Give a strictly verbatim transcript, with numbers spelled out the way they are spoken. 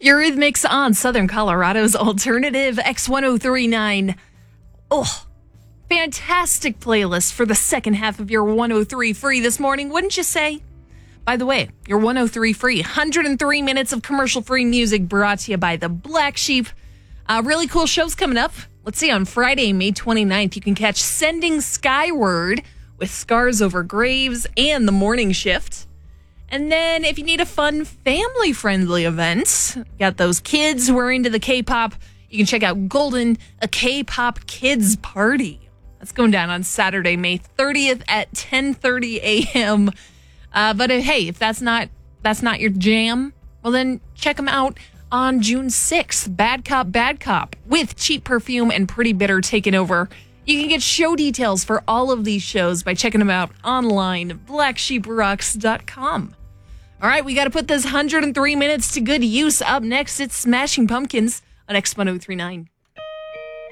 Eurythmics on Southern Colorado's alternative X ten thirty-nine. Oh, fantastic playlist for the second half of your one oh three Free this morning, wouldn't you say? By the way, your one oh three Free, one hundred three minutes of commercial-free music brought to you by the Black Sheep. Uh, really cool shows coming up. Let's see, on Friday, May twenty-ninth, you can catch Sending Skyward with Scars Over Graves and The Morning Shift. And then if you need a fun family-friendly event, got those kids who are into the K-pop, you can check out Golden, a K-pop kids party. That's going down on Saturday, May thirtieth at ten thirty a.m. Uh, but uh, hey, if that's not that's not your jam, well then check them out on June sixth. Bad Cop, Bad Cop with Cheap Perfume and Pretty Bitter taking over. You can get show details for all of these shows by checking them out online, black sheep rocks dot com. All right, we got to put this one hundred three minutes to good use. Up next, it's Smashing Pumpkins on X ten thirty-nine.